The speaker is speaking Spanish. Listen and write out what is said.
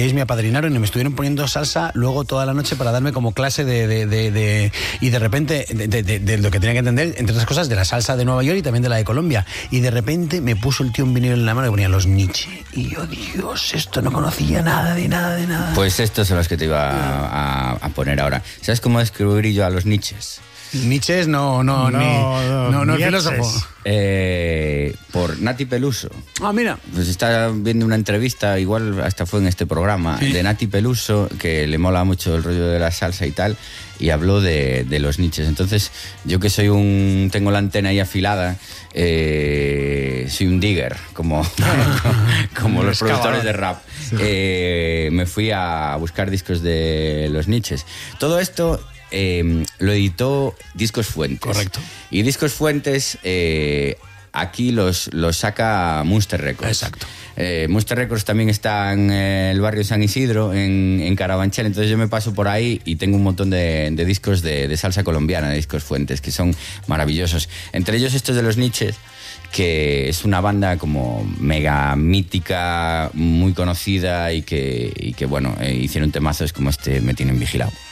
DJs me apadrinaron y me estuvieron poniendo salsa luego toda la noche para darme como clase y de repente, de lo que tenía que entender, entre otras cosas, de la salsa de Nueva York y también de la de Colombia. Y de repente me puso el tío un vinilo en la mano y ponía los Nietzsche. Y yo, Dios, esto no conocía nada de nada. Pues estos son los que te iba a poner ahora. ¿Sabes cómo descubrí yo a los Nietzsches? Nietzsche no el filósofo. Por Nati Peluso. Ah, mira. Pues está viendo una entrevista, igual hasta fue en este programa, sí, de Nati Peluso, que le mola mucho el rollo de la salsa y tal, y habló de los Nietzsches. Entonces, yo que tengo la antena ahí afilada, soy un digger, como los productores de rap. Sí. Me fui a buscar discos de los Nietzsches. Todo esto lo editó Discos Fuentes. Correcto. Y Discos Fuentes aquí los saca Munster Records. Exacto. Munster Records también está en el barrio San Isidro, en Carabanchel. Entonces yo me paso por ahí y tengo un montón de discos de salsa colombiana, de Discos Fuentes, que son maravillosos. Entre ellos estos de los Nietzsches, que es una banda como mega mítica, muy conocida y que bueno, hicieron temazos como este Me Tienen Vigilado.